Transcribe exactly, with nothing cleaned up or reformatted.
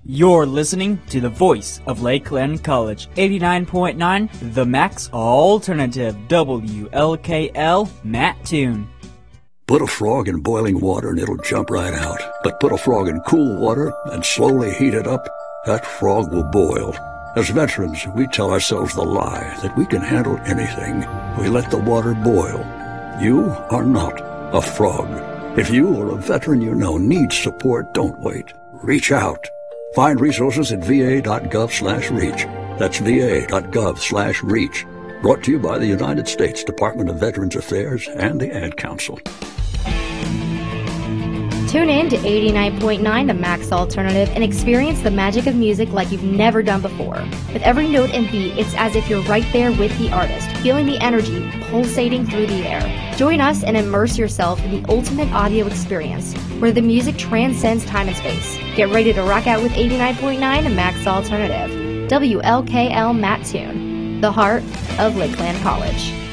You're listening to the voice of Lakeland College, eighty-nine point nine, The Max Alternative, W L K L, Mattoon. Put a frog in boiling water and it'll jump right out. But put a frog in cool water and slowly heat it up, that frog will boil. As veterans, we tell ourselves the lie that we can handle anything. We let the water boil. You are not a frog. If you or a veteran you know needs support, don't wait. Reach out. Find resources at va.gov slash reach. That's va.gov slash reach. Brought to you by the United States Department of Veterans Affairs and the Ad Council. Tune in to eighty-nine point nine The Max Alternative and experience the magic of music like you've never done before. With every note and beat, it's as if you're right there with the artist, feeling the energy pulsating through the air. Join us and immerse yourself in the ultimate audio experience, where the music transcends time and space. Get ready to rock out with eighty-nine point nine The Max Alternative, W L K L Mattoon, the heart of Lakeland College.